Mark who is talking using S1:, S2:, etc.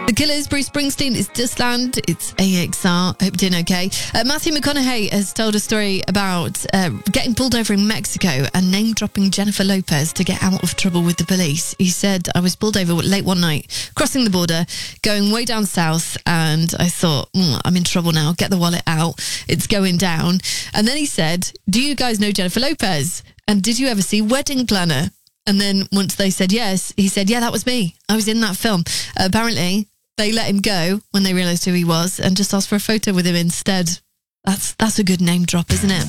S1: The Killers, Bruce Springsteen, it's Dustland, it's AXR. Hope you're doing okay. Matthew McConaughey has told a story about getting pulled over in Mexico and name-dropping Jennifer Lopez to get out of trouble with the police. He said, I was pulled over late one night, crossing the border, going way down south, and I thought, I'm in trouble now, get the wallet out, it's going down. And then he said, do you guys know Jennifer Lopez? And did you ever see Wedding Planner? And then once they said yes, he said, yeah, that was me. I was in that film. Apparently, they let him go when they realised who he was and just asked for a photo with him instead. That's a good name drop, isn't it?